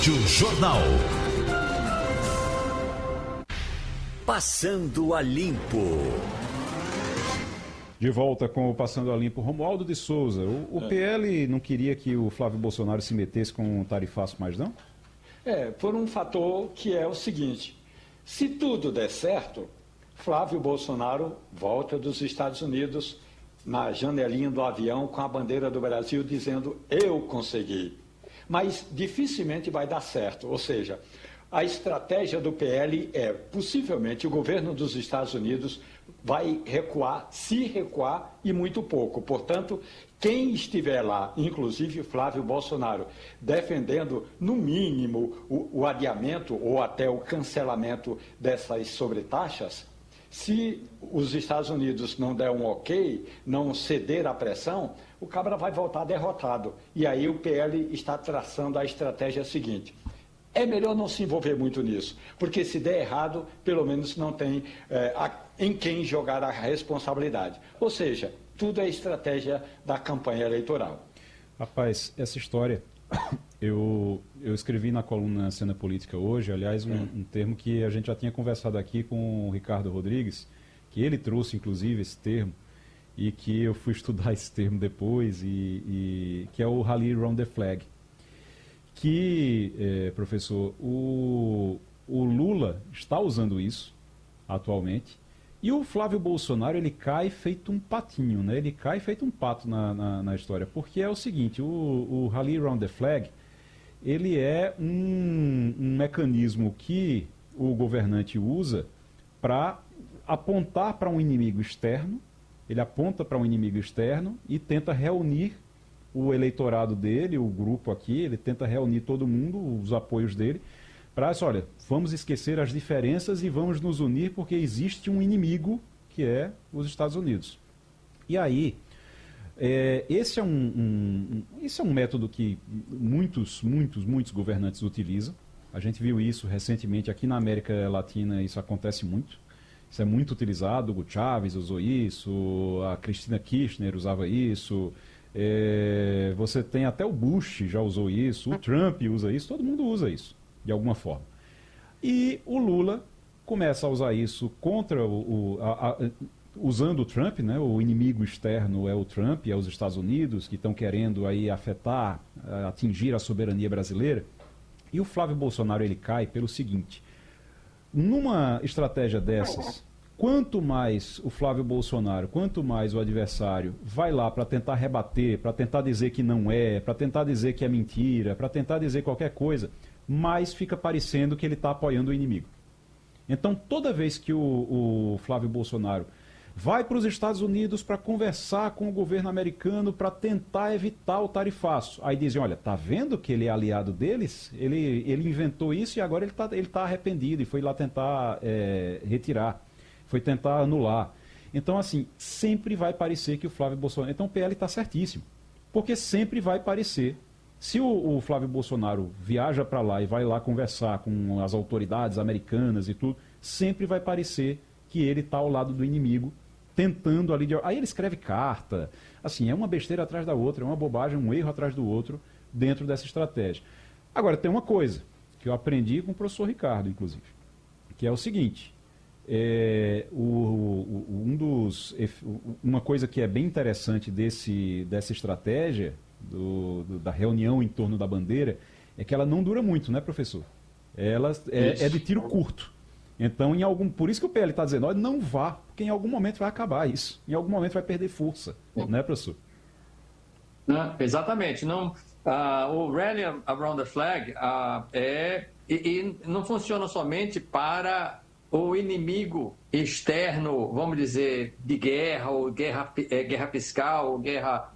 Rádio Jornal. Passando a Limpo. De volta com o Passando a Limpo, Romualdo de Souza. O PL não queria que o Flávio Bolsonaro se metesse com o tarifaço mais, não? Por um fator que é o seguinte: se tudo der certo, Flávio Bolsonaro volta dos Estados Unidos na janelinha do avião com a bandeira do Brasil dizendo eu consegui. Mas dificilmente vai dar certo, ou seja, a estratégia do PL possivelmente o governo dos Estados Unidos vai recuar, se recuar, e muito pouco. Portanto, quem estiver lá, inclusive Flávio Bolsonaro, defendendo, no mínimo, o adiamento ou até o cancelamento dessas sobretaxas, se os Estados Unidos não der um ok, não ceder à pressão, o cabra vai voltar derrotado. E aí o PL está traçando a estratégia seguinte: é melhor não se envolver muito nisso, porque se der errado, pelo menos não tem em quem jogar a responsabilidade. Ou seja, tudo é estratégia da campanha eleitoral. Rapaz, essa história, eu escrevi na coluna Cena Política hoje, aliás, um termo que a gente já tinha conversado aqui com o Ricardo Rodrigues, que ele trouxe, inclusive, esse termo, e que eu fui estudar esse termo depois, que é o Rally Around the Flag. Que, professor, o Lula está usando isso atualmente, e o Flávio Bolsonaro, ele cai feito um patinho, né? Ele cai feito um pato na história, porque é o seguinte: o Rally Around the Flag, ele é um mecanismo que o governante usa para apontar para um inimigo externo. Ele aponta para um inimigo externo e tenta reunir o eleitorado dele, o grupo aqui, ele tenta reunir todo mundo, os apoios dele, para, olha, vamos esquecer as diferenças e vamos nos unir porque existe um inimigo que é os Estados Unidos. E aí, esse é um método que muitos governantes utilizam. A gente viu isso recentemente aqui na América Latina, isso acontece muito. Isso é muito utilizado, o Chávez usou isso, a Cristina Kirchner usava isso, você tem até o Bush já usou isso, o Trump usa isso, todo mundo usa isso, de alguma forma. E o Lula começa a usar isso contra usando o Trump, né? O inimigo externo é o Trump, é os Estados Unidos, que estão querendo aí afetar, atingir a soberania brasileira. E o Flávio Bolsonaro, ele cai pelo seguinte: numa estratégia dessas, quanto mais o Flávio Bolsonaro, quanto mais o adversário vai lá para tentar rebater, para tentar dizer que não é, para tentar dizer que é mentira, para tentar dizer qualquer coisa, mais fica parecendo que ele está apoiando o inimigo. Então, toda vez que o Flávio Bolsonaro vai para os Estados Unidos para conversar com o governo americano para tentar evitar o tarifaço, aí dizem, olha, tá vendo que ele é aliado deles? Ele inventou isso e agora ele tá arrependido e foi lá tentar retirar, foi tentar anular. Então, assim, sempre vai parecer que o Flávio Bolsonaro... Então, o PL está certíssimo, porque sempre vai parecer. Se o Flávio Bolsonaro viaja para lá e vai lá conversar com as autoridades americanas e tudo, sempre vai parecer que ele está ao lado do inimigo, tentando ali... Aí ele escreve carta, assim, é uma besteira atrás da outra, é uma bobagem, um erro atrás do outro, dentro dessa estratégia. Agora, tem uma coisa que eu aprendi com o professor Ricardo, inclusive, que é o seguinte: uma coisa que é bem interessante dessa estratégia, da reunião em torno da bandeira, é que ela não dura muito, né, professor? Ela é de tiro curto. Então, por isso que o PL está dizendo, olha, não vá, porque em algum momento vai acabar isso. Em algum momento vai perder força, né, professor? Não, exatamente. Não, o Rally Around the Flag e não funciona somente para o inimigo externo, vamos dizer, de guerra, ou guerra fiscal, ou guerra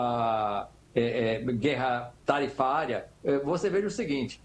tarifária. Você veja o seguinte: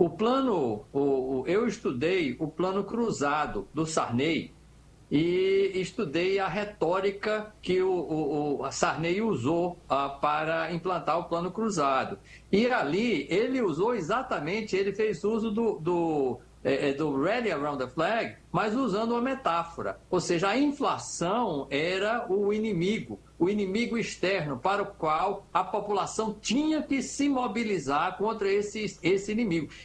eu estudei o plano cruzado do Sarney e estudei a retórica que o Sarney usou para implantar o plano cruzado. E ali ele usou exatamente, ele fez uso do Rally Around the Flag, mas usando uma metáfora. Ou seja, a inflação era o inimigo externo para o qual a população tinha que se mobilizar contra esse inimigo.